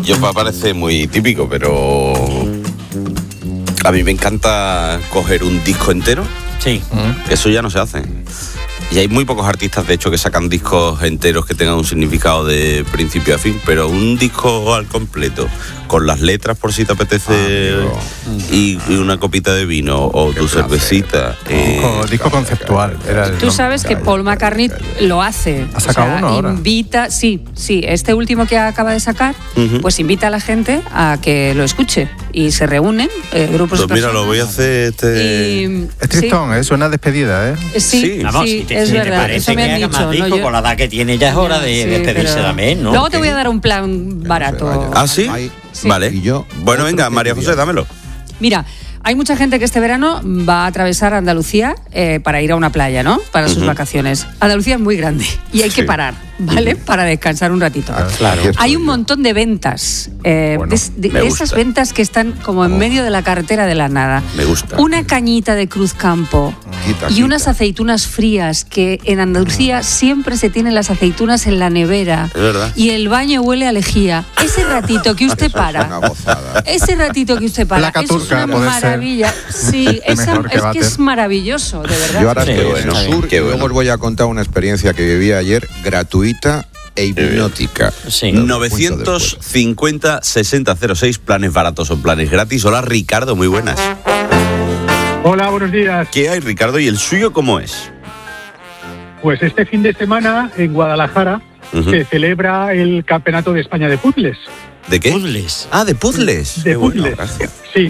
Yo me parece muy típico, pero a mí me encanta coger un disco entero. Sí. Eso ya no se hace. Y hay muy pocos artistas, de hecho, que sacan discos enteros que tengan un significado de principio a fin, pero un disco al completo, con las letras por si te apetece, y una copita de vino o tu cervecita. Disco conceptual. Tú sabes que Paul McCartney lo hace. ¿Ha sacado uno ahora? Invita, sí, este último que acaba de sacar, pues invita a la gente a que lo escuche. Y se reúnen grupos de personas. Mira, lo voy a hacer Es tristón, suena despedida, ¿eh? Sí, vamos, sí, si es te verdad. parece Eso me que han haga dicho. más disco, ¿No? con la edad que tiene ya es hora de despedirse también, ¿no? Luego te voy a dar un plan barato. ¿Ah, sí? Sí. Vale. Y yo, bueno, venga, María José, dámelo. Mira, hay mucha gente que este verano va a atravesar Andalucía para ir a una playa, ¿no? Para sus vacaciones. Andalucía es muy grande y hay que parar, ¿vale? Para descansar un ratito. Claro. Hay un montón de ventas, de esas ventas que están como en medio de la carretera de la nada. Me gusta. Una cañita de Cruz Campo y unas aceitunas frías, que en Andalucía siempre se tienen las aceitunas en la nevera. Es verdad. Y el baño huele a lejía. Ese ratito que usted para, Placa eso es turca, una puede ser. maravilla. Sí, es que es maravilloso, de verdad. Yo ahora Sí, estoy en bueno, el sur qué y luego bueno. os voy a contar una experiencia que viví ayer, gratuita e hipnótica. Sí. 950-6006, planes baratos o planes gratis. Hola, Ricardo, muy buenas. Hola, buenos días. ¿Qué hay, Ricardo? ¿Y el suyo cómo es? Pues este fin de semana en Guadalajara se celebra el Campeonato de España de Puzzles. ¿De qué? Puzzles. Ah, de puzzles. De Qué bueno, puzzles, gracias. sí.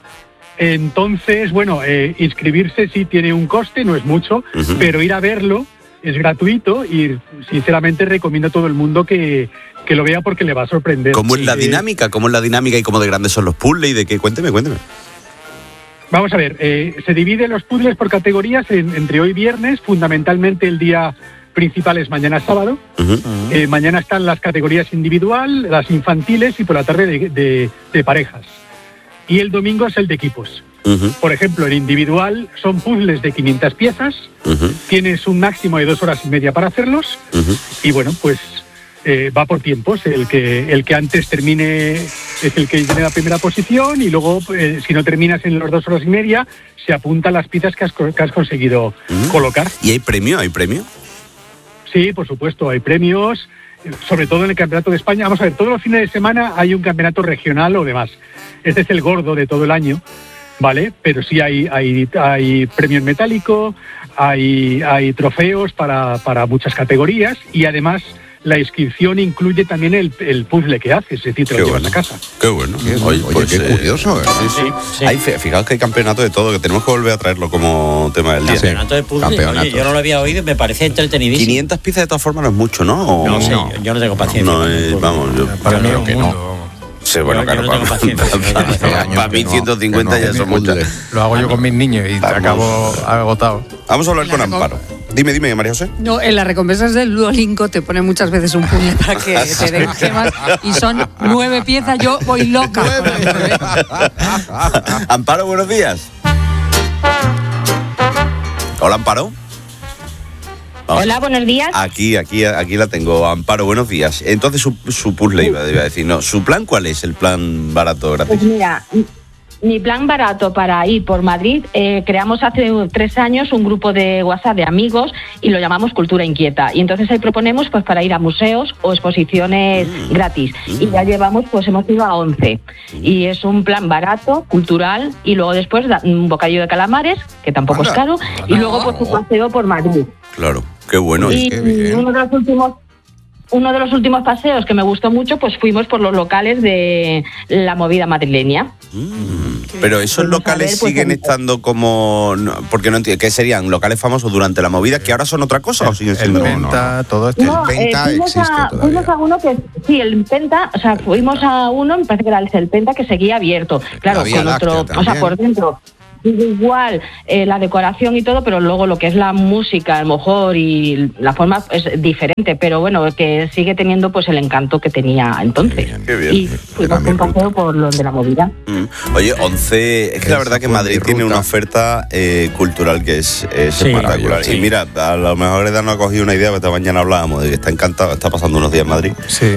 Entonces, bueno, inscribirse sí tiene un coste, no es mucho, pero ir a verlo es gratuito y sinceramente recomiendo a todo el mundo que lo vea porque le va a sorprender. ¿Cómo es la dinámica? ¿Cómo es la dinámica y cómo de grandes son los puzzles y de qué? Cuénteme. Vamos a ver, se dividen los puzzles por categorías entre hoy y viernes, fundamentalmente el día principal es mañana sábado. Mañana están las categorías individual, las infantiles y por la tarde de parejas. Y el domingo es el de equipos. Por ejemplo, el individual son puzzles de 500 piezas, tienes un máximo de 2 horas y media para hacerlos, y bueno, pues va por tiempos. El que antes termine es el que tiene la primera posición, y luego, si no terminas en las 2 horas y media, se apuntan las piezas que has conseguido colocar. ¿Y hay premio? ¿Hay premio? Sí, por supuesto, hay premios, sobre todo en el Campeonato de España. Vamos a ver, todos los fines de semana hay un campeonato regional o demás. Este es el gordo de todo el año, ¿vale? Pero sí hay premio en metálico, hay trofeos para muchas categorías, y además la inscripción incluye también el puzzle que haces, es decir, te lo llevas a casa. Qué bueno. Oye, qué curioso, ¿eh? Sí. Fijaos que hay campeonato de todo, que tenemos que volver a traerlo como tema del día. Campeonato de puzzles. Campeonato. Oye, yo no lo había oído y me parece entretenidísimo. 500 piezas de todas formas no es mucho, ¿no? No sé, yo no tengo paciencia. No, vamos, yo Para mí creo un que mundo, no. vamos. Sí, bueno, Yo claro, no tengo paciencia. para mí 150 ya son muchas. Lo hago yo con mis niños y Vamos. acabo agotado. Vamos a hablar con Amparo. Dime, María José. No, en las recompensas del Duolingo te ponen muchas veces un puzzle para que te den gemas, y son 9 piezas. Yo voy loca. Amparo, buenos días. Hola, Amparo. Hola, buenos días. Aquí la tengo. Amparo, buenos días. Entonces su puzzle iba a decir. No, ¿su plan cuál es? El plan barato gratis. Pues mira, mi plan barato para ir por Madrid, creamos hace 3 años un grupo de WhatsApp de amigos y lo llamamos Cultura Inquieta. Y entonces ahí proponemos pues para ir a museos o exposiciones gratis. Y ya hemos ido a 11. Y es un plan barato, cultural, y luego después un bocadillo de calamares, que tampoco es caro, y luego pues un paseo por Madrid. Claro, qué bueno. Y qué bien. uno de los últimos paseos que me gustó mucho, pues fuimos por los locales de la movida madrileña. Pero esos Fuimos a locales ver, pues, siguen estando como... porque no entiendo, ¿qué serían? ¿Locales famosos durante la movida que ahora son otra cosa o siguen El siendo...? Penta, todo esto. No, Penta fuimos existe todavía. fuimos a uno que... Sí, el Penta, o sea, fuimos a uno, me parece que era el Penta, que seguía abierto. Claro, La Vía con Láctea otro... O sea, también. por dentro... sigue igual la decoración y todo, pero luego lo que es la música, a lo mejor, y la forma es diferente, pero bueno, que sigue teniendo pues el encanto que tenía entonces. Qué bien. Y fuimos un paseo por lo de la movida. Oye, 11, es que la verdad que Madrid tiene una oferta cultural que es espectacular. sí. Y mira, a lo mejor Eda no ha cogido una idea, porque esta mañana hablábamos de que está encantado, está pasando unos días en Madrid. Sí.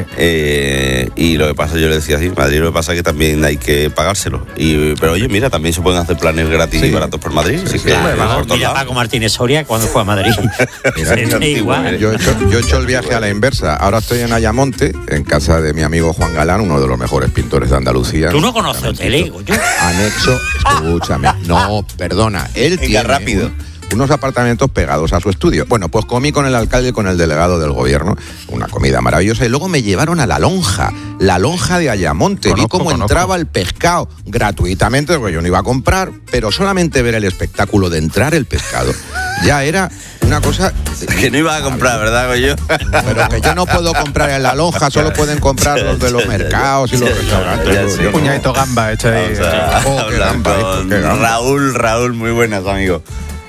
Y lo que pasa, yo le decía así, Madrid lo que pasa es que también hay que pagárselo. Pero oye, mira, también se pueden hacer planes gratis y baratos por Madrid. Así que por todos Mira, lados. Paco Martínez Soria cuando fue a Madrid. Es igual. Yo he hecho el viaje a la inversa. Ahora estoy en Ayamonte, en casa de mi amigo Juan Galán, uno de los mejores pintores de Andalucía. Tú no conoces hoteles, yo. Anexo, escúchame. No, perdona. Él Venga, tiene rápido. unos apartamentos pegados a su estudio. Bueno, pues comí con el alcalde y con el delegado del gobierno, una comida maravillosa, y luego me llevaron a la lonja de Ayamonte. Vi cómo entraba el pescado gratuitamente, porque yo no iba a comprar, pero solamente ver el espectáculo de entrar el pescado ya era una cosa... Que no iba a comprar, ¿verdad, Goyo? Pero que yo no puedo comprar en la lonja, solo pueden comprar los de los mercados y los restaurantes. Sí. Un puñadito gamba hecho ahí. Vamos a qué hablar gamba, con qué gamba. Raúl, muy buenas, amigo.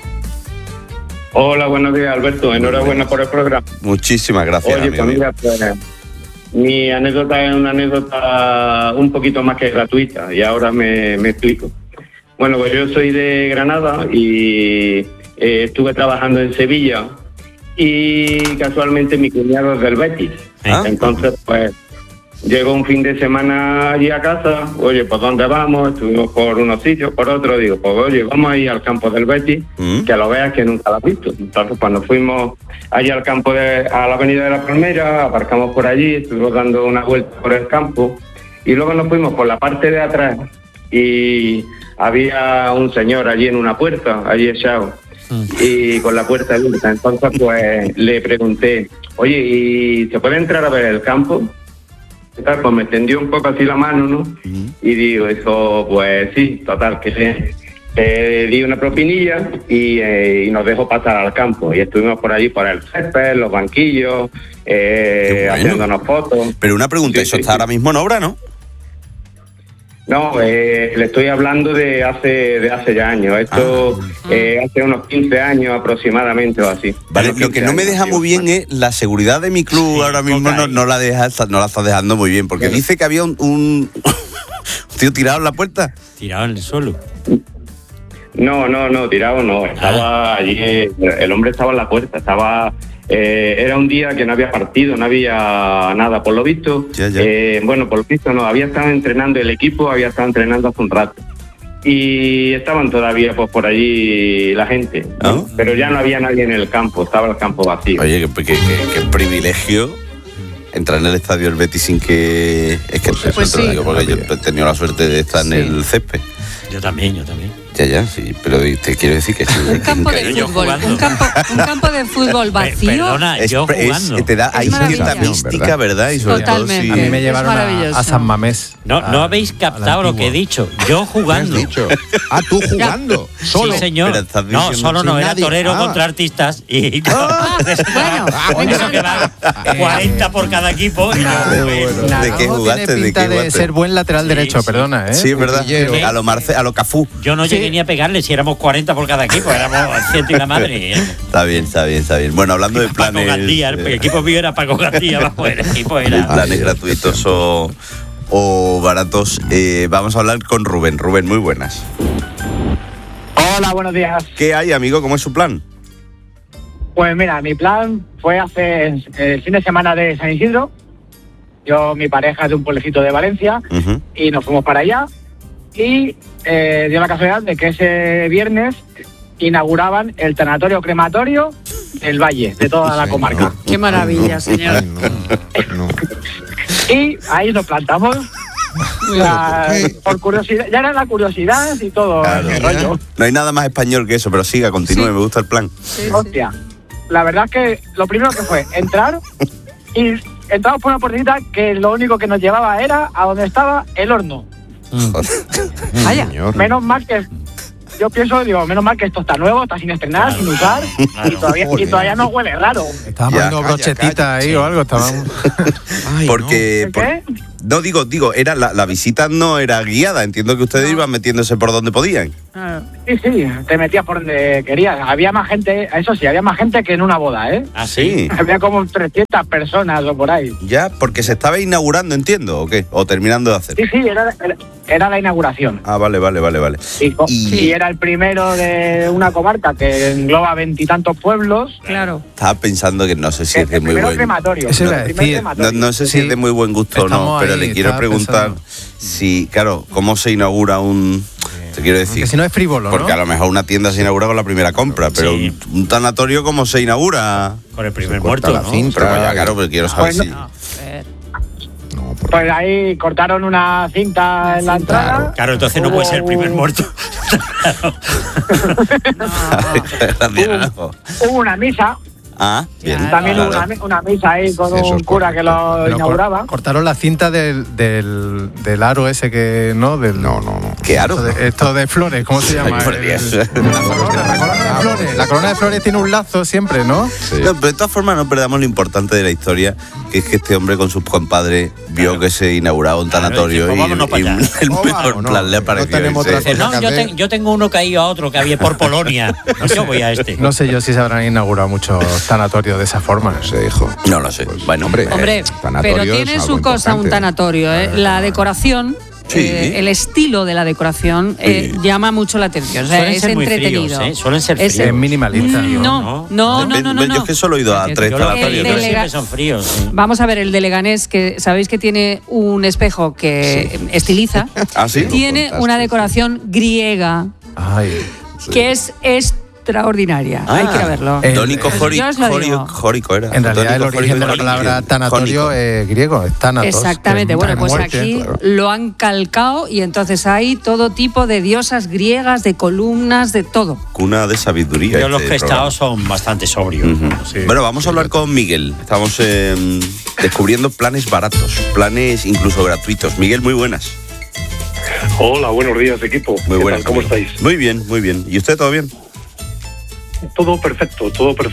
Hola, buenos días, Alberto. Enhorabuena por el programa. Muchísimas gracias, Oye, amigo pues mío. mira, pues, mi anécdota es una anécdota un poquito más que gratuita, y ahora me explico. Bueno, pues yo soy de Granada y estuve trabajando en Sevilla, y casualmente mi cuñado es del Betis. Entonces, pues, llegó un fin de semana allí a casa. Oye, ¿por dónde vamos? Estuvimos por unos sitios, por otros. Digo, pues oye, vamos a ir al campo del Betis, que lo veas, que nunca lo has visto. Entonces, cuando fuimos allí al campo a la avenida de la Palmera, aparcamos por allí, estuvimos dando una vuelta por el campo, y luego nos fuimos por la parte de atrás, y había un señor allí en una puerta, allí echado, y con la puerta abierta. Entonces, pues, le pregunté, oye, ¿y se puede entrar a ver el campo? Pues me tendió un poco así la mano, ¿no? Y digo, eso, pues sí, total, que di una propinilla y nos dejó pasar al campo. Y estuvimos por allí, por el césped, los banquillos, haciéndonos fotos. Pero una pregunta, ¿eso está ahora mismo en obra, no? No, le estoy hablando de hace ya años. Esto hace unos 15 años aproximadamente o así. Vale, lo que no me deja muy bien es la seguridad de mi club. Ahora mismo no la está dejando muy bien, porque dice que había un tío tirado en la puerta. Tirado en el suelo. No, tirado no. Estaba allí, el hombre estaba en la puerta, era un día que no había partido, no había nada, por lo visto. Bueno, por lo visto no, había estado entrenando el equipo, había estado entrenando hace un rato. Y estaban todavía pues por allí la gente, ¿no? Pero ya no había nadie en el campo, estaba el campo vacío. Oye, qué privilegio entrar en el estadio del Betis sin que... Es que Pues te lo sí. digo, porque yo he tenido la suerte de estar en el césped. Yo también. Ya, sí, pero te quiero decir que... Un campo de Yo fútbol, jugando. un campo de fútbol vacío. Perdona, yo jugando. te da ahí cierta maravilloso. mística, ¿verdad? Y sobre Totalmente. todo A mí si... me Es llevaron maravilloso. a San Mamés. No habéis captado lo que he dicho. Yo jugando. ¿Qué has dicho? Ah, tú jugando, solo. Sí, señor. Pero estás No, diciendo solo no, sin era nadie. torero contra artistas. Y Bueno, eso que van 40 por cada equipo. Y yo, pues, ¿De qué jugaste? Tiene pinta de ser buen lateral derecho, sí. perdona, ¿eh? Sí, es verdad. Guillero. A lo Cafú. yo no llegué ni a pegarle si éramos 40 por cada equipo. Éramos 100 y la madre. Está bien. Bueno, hablando de Paco planes... Gandía, el equipo mío era Paco Gandía, bajo el equipo de era. planes gratuitos o baratos. Vamos a hablar con Rubén. Rubén, muy buenas. Hola, buenos días. ¿Qué hay, amigo? ¿Cómo es su plan? Pues mira, mi plan fue hace el fin de semana de San Isidro. Mi pareja es de un pueblecito de Valencia, Ujú. y nos fuimos para allá. Y dio la casualidad de que ese viernes inauguraban el tanatorio crematorio del Valle, de toda la comarca. qué maravilla, señor. Ay, no. Y ahí nos plantamos. Por curiosidad, ya era la curiosidad y todo. Claro. el rollo. No hay nada más español que eso, pero siga, continúe, Sí. me gusta el plan. Hostia, la verdad es que lo primero que fue entrar, y entramos por una puertita que lo único que nos llevaba era a donde estaba el horno. Vaya. Señor. Menos mal que yo pienso, menos mal que esto está nuevo, está sin estrenar, sin usar, y todavía no huele raro. Estaban Ya, poniendo calla, brochetita calla, ahí sí. o algo. Estaban... Ay, Porque... ¿El qué? No, digo, era la visita no era guiada. Entiendo que ustedes iban metiéndose por donde podían. Sí, te metías por donde querías. Había más gente, eso sí, había más gente que en una boda, ¿eh? ¿Ah, sí? Había como 300 personas o por ahí. Ya, porque se estaba inaugurando, entiendo, ¿o qué? O terminando de hacer. Sí, era la inauguración. Ah, vale. Y era el primero de una comarca que engloba 20 y tantos pueblos. Claro. Estaba pensando que no sé si es de muy buen... crematorio. No sé si es de muy buen gusto o no, pero le quiero preguntar si, claro, cómo se inaugura un... Te quiero decir. Porque si no es frívolo, porque a lo mejor una tienda se inaugura con la primera compra, pero un tanatorio, ¿cómo se inaugura? Con el primer muerto, ¿no? Pero ya, claro, pero quiero saber si... Pues ahí cortaron una cinta en la entrada. Claro, entonces no puede ser el primer muerto. Hubo una misa. Ah, bien. También hubo una misa ahí con un cura que lo inauguraba. Cortaron la cinta del aro ese que... No. ¿Qué aro? Esto de flores, ¿cómo se llama? La corona de flores tiene un lazo siempre, ¿no? Sí. No, pero de todas formas no perdamos lo importante de la historia, que es que este hombre con sus compadres vio que se inauguraba un tanatorio y el mejor plan le apareció. Yo tengo uno que ha ido a otro que había por Polonia. Yo voy a este. No sé yo si se habrán inaugurado muchos tanatorios de esa forma. No sé, hijo. No lo sé. Bueno, hombre, pero tiene su cosa un tanatorio, ¿eh? La decoración... el estilo de la decoración llama mucho la atención. O sea, es entretenido. Fríos, suelen ser fríos. Es minimalista. No. Yo es que solo he ido a 3 tanatorios. Siempre son fríos. Sí. Vamos a ver, el de Leganés, que sabéis que tiene un espejo que estiliza. ¿Ah, sí? Tiene una decoración griega que es extraordinaria. Hay que ir a verlo. Dónico jórico era. En realidad el origen de la palabra tanatorio es griego, es tánatos. Exactamente. Bueno, pues aquí lo han calcado y entonces hay todo tipo de diosas griegas, de columnas, de todo. Cuna de sabiduría. Yo los que he estado son bastante sobrios. Bueno, vamos a hablar con Miguel. Estamos descubriendo planes baratos, planes incluso gratuitos. Miguel, muy buenas. Hola, buenos días, equipo. Muy buenas. ¿Cómo estáis? Muy bien. ¿Y usted, todo bien? Todo perfecto.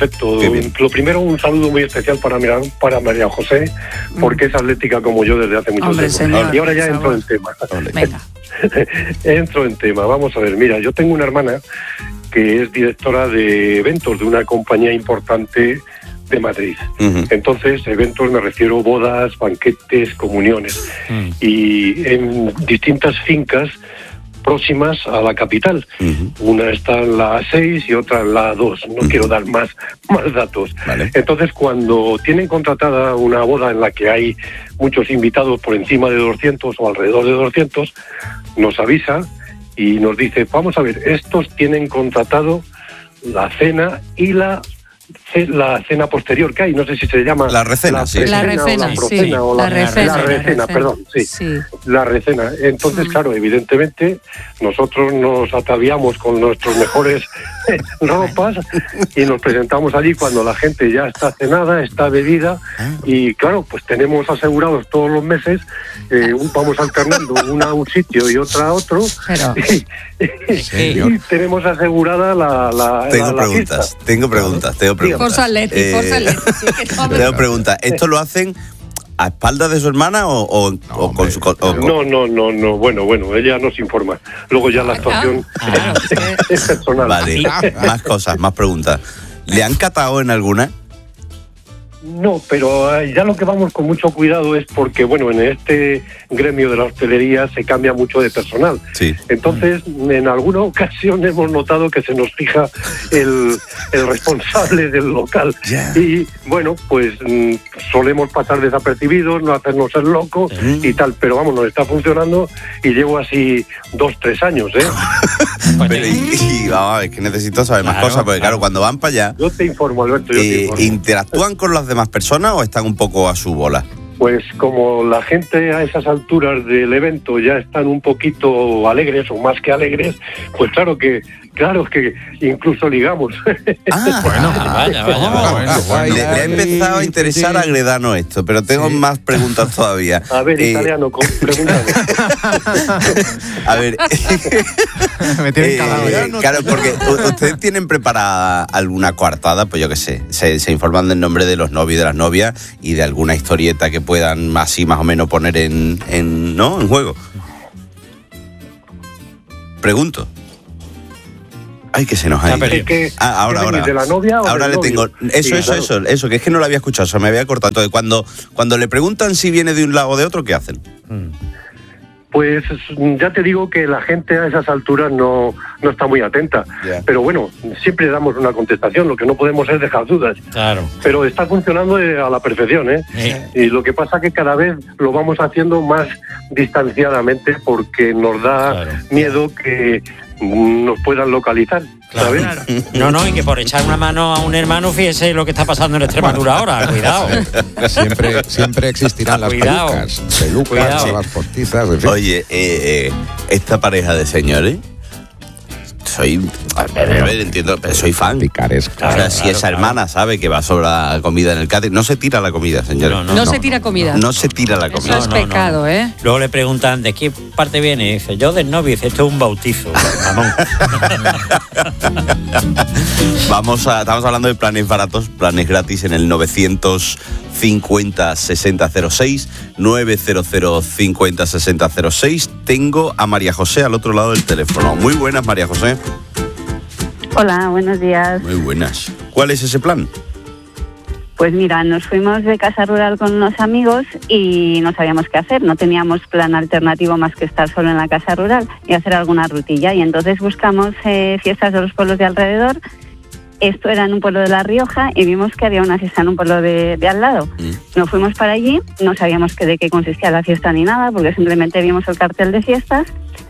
Lo primero, un saludo muy especial para María José, porque es atlética como yo desde hace muchos años. Y ahora ya entro en tema. Venga. Entro en tema. Vamos a ver, mira, yo tengo una hermana que es directora de eventos de una compañía importante de Madrid. Entonces, eventos me refiero a bodas, banquetes, comuniones. Y en distintas fincas próximas a la capital. Una está en la 6 y otra en la 2. No quiero dar más datos. Vale. Entonces, cuando tienen contratada una boda en la que hay muchos invitados por encima de 200 o alrededor de 200, nos avisa y nos dice, vamos a ver, estos tienen contratado la cena y la cena posterior que hay, no sé si se llama la recena, la recena. Entonces, claro, evidentemente nosotros nos ataviamos con nuestros mejores ropas y nos presentamos allí cuando la gente ya está cenada, está bebida y claro, pues tenemos asegurados todos los meses, vamos alternando una a un sitio y otra a otro y tenemos asegurada la Tengo preguntas. Forza Atleti. Tengo preguntas. ¿Esto lo hacen a espaldas de su hermana o con su... No, bueno, ella nos informa. Luego ya la actuación es personal. Vale, más cosas, más preguntas. ¿Le han catado en alguna? No, pero ya lo que vamos con mucho cuidado es porque, bueno, en este gremio de la hostelería se cambia mucho de personal. Sí. Entonces, en alguna ocasión hemos notado que se nos fija el responsable del local. Yeah. Y, bueno, pues solemos pasar desapercibidos, no hacernos el loco y tal. Pero, vamos, nos está funcionando y llevo así 2-3 años, ¿eh? Pero vamos a ver, que necesito saber más cosas, porque, claro, cuando van para allá... Yo te informo, Alberto, ¿interactúan con las demás personas o están un poco a su bola? Pues como la gente a esas alturas del evento ya están un poquito alegres o más que alegres, pues claro que Claro, que incluso ligamos. Vaya. Le ha empezado a interesar a Gredano esto, pero tengo más preguntas todavía. A ver, italiano, pregúntame. A ver, Me tienen calado ya. claro, porque ustedes tienen preparada alguna coartada, pues yo qué sé, se informan del nombre de los novios y de las novias y de alguna historieta que puedan así más o menos poner en juego. Pregunto. Ay, que se nos ha ido. Ahora. ¿De la novia o ahora del le tengo. novio? Eso, que es que no lo había escuchado, se me había cortado. Entonces, cuando le preguntan si viene de un lado o de otro, ¿qué hacen? Pues ya te digo que la gente a esas alturas no está muy atenta. Yeah. Pero bueno, siempre damos una contestación, lo que no podemos es dejar dudas. Claro. Pero está funcionando a la perfección, ¿eh? Sí. Y lo que pasa que cada vez lo vamos haciendo más distanciadamente porque nos da miedo que nos puedan localizar, ¿sabes? No, y que por echar una mano a un hermano, fíjese lo que está pasando en Extremadura ahora, cuidado. Siempre existirán las pelucas, las postizas, en fin. Oye, esta pareja de señores, entiendo, pero soy fan. Picaresca. O sea, si esa hermana sabe que va a sobrar comida en el catering, no se tira la comida, señores. No se tira comida. No se tira la comida. Eso es pecado, ¿eh? Luego le preguntan, ¿de qué parte viene? Y dice, yo del novio. Dice, esto es un bautizo, mamón. Estamos hablando de planes baratos, planes gratis en el 950-6006, 900-50-6006. Tengo a María José al otro lado del teléfono. Muy buenas, María José. Hola, buenos días. Muy buenas. ¿Cuál es ese plan? Pues mira, nos fuimos de casa rural con unos amigos y no sabíamos qué hacer. No teníamos plan alternativo más que estar solo en la casa rural y hacer alguna rutilla. Y entonces buscamos fiestas de los pueblos de alrededor. Esto era en un pueblo de La Rioja y vimos que había una fiesta en un pueblo de al lado. Nos fuimos para allí, no sabíamos de qué consistía la fiesta ni nada, porque simplemente vimos el cartel de fiestas.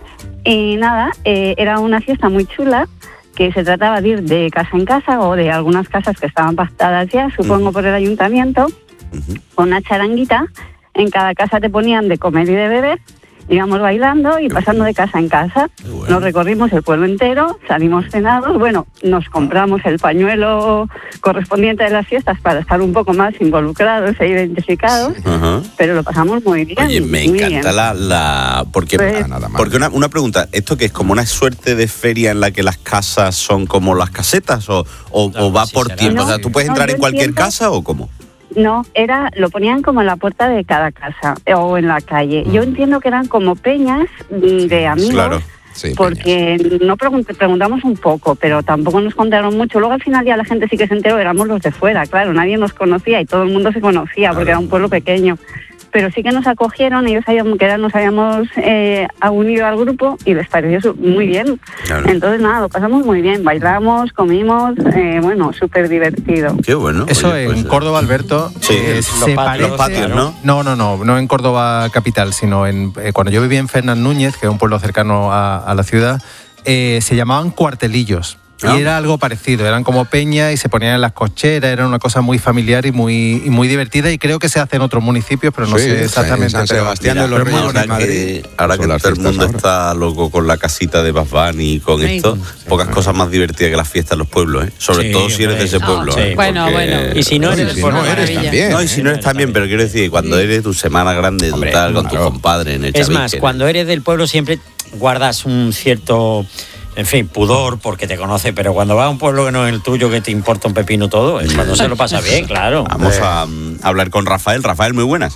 Y nada, era una fiesta muy chula, que se trataba de ir de casa en casa o de algunas casas que estaban pactadas ya, supongo por el ayuntamiento, con una charanguita. En cada casa te ponían de comer y de beber, íbamos bailando y pasando de casa en casa. Bueno. Nos recorrimos el pueblo entero, salimos cenados, bueno, nos compramos el pañuelo correspondiente de las fiestas para estar un poco más involucrados e identificados, pero lo pasamos muy bien. Oye, me encanta porque una pregunta, ¿esto que es como una suerte de feria en la que las casas son como las casetas o va por tiempo? No, o sea, ¿tú puedes entrar en cualquier casa o cómo? No, lo ponían como en la puerta de cada casa o en la calle. Yo entiendo que eran como peñas de amigos. Claro. Sí, porque no preguntamos un poco, pero tampoco nos contaron mucho. Luego al final ya la gente sí que se enteró, éramos los de fuera, claro, nadie nos conocía y todo el mundo se conocía porque era un pueblo pequeño. Pero sí que nos acogieron, ellos sabían que nos habíamos unido al grupo y les pareció muy bien. Claro. Entonces nada, lo pasamos muy bien, bailamos, comimos, bueno, súper divertido. Qué bueno. Eso en Córdoba, Alberto, sí, los patios, ¿no? No en Córdoba capital, sino cuando yo vivía en Fernán Núñez, que es un pueblo cercano a la ciudad, se llamaban cuartelillos. Y era algo parecido, eran como peñas y se ponían en las cocheras, era una cosa muy familiar y muy divertida, y creo que se hace en otros municipios, pero no sé exactamente. San Sebastián de los Reyes de Madrid. Ahora que todo el mundo está loco con la casita de Bad Bunny y con esto, pocas cosas más divertidas que las fiestas en los pueblos, ¿eh? Sobre todo si eres de ese pueblo. Bueno. Y si no eres del pueblo, también. No, y si no eres también, pero quiero decir, cuando eres tu semana grande, tu tal, con tu compadre en el Es más, cuando eres del pueblo siempre guardas un cierto... En fin, pudor porque te conoce, pero cuando vas a un pueblo que no es el tuyo, que te importa un pepino todo, es cuando se lo pasa bien, claro. Vamos a hablar con Rafael. Rafael, muy buenas.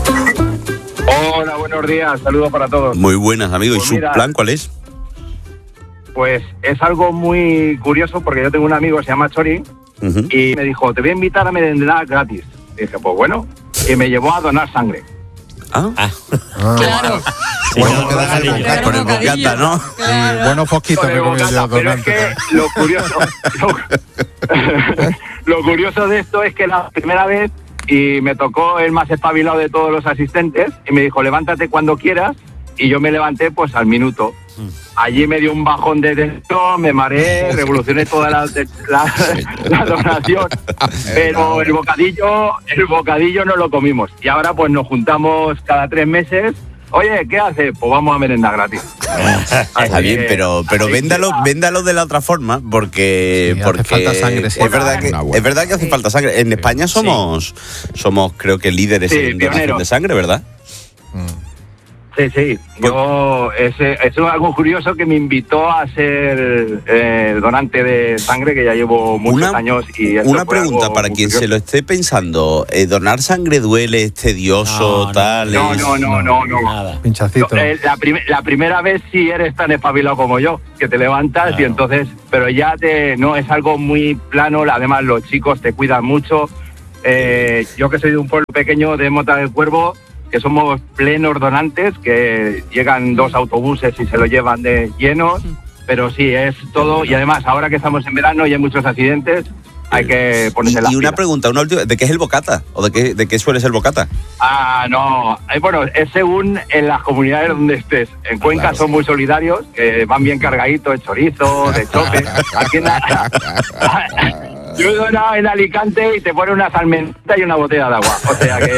Hola, buenos días, saludos para todos. Muy buenas, amigo. Pues ¿Y su plan cuál es? Pues es algo muy curioso porque yo tengo un amigo que se llama Chori y me dijo, te voy a invitar a merendar gratis. Y dije, pues bueno, y me llevó a donar sangre. Claro. Bueno, con el bocata, ¿no? Claro. Buenos fosquitos me comí yo. Pero es que lo curioso de esto es que la primera vez, y me tocó el más espabilado de todos los asistentes, y me dijo, levántate cuando quieras, y yo me levanté pues al minuto. Allí me dio un bajón de tensión, me mareé, revolucioné toda la donación, pero el bocadillo no lo comimos. Y ahora pues nos juntamos cada 3 meses, oye, ¿qué haces? Pues vamos a merendar gratis. Está bien, pero véndalo de la otra forma, porque hace falta sangre, sí. es verdad que hace falta sangre. En España somos creo que líderes en donación de sangre, ¿verdad? Sí. Yo eso es algo curioso que me invitó a ser donante de sangre, que ya llevo muchos años. Y una pregunta para quien se lo esté pensando: ¿donar sangre duele, es tedioso, tal? No. Nada. Pinchacito. La primera vez sí eres tan espabilado como yo, que te levantas y entonces, pero ya no es algo muy plano. Además, los chicos te cuidan mucho. Yo que soy de un pueblo pequeño de Mota del Cuervo, que somos plenos donantes, que llegan 2 autobuses y se lo llevan de llenos, pero sí, es todo. Y además, ahora que estamos en verano y hay muchos accidentes, hay que ponerse la Y una pregunta, una última, ¿de qué es el bocata? ¿O de qué suele ser el bocata? No, bueno, es según en las comunidades donde estés. En Cuenca son muy solidarios, que van bien cargaditos de chorizo, de chope. Aquí yo he donado en Alicante y te ponen una salmenta y una botella de agua. O sea que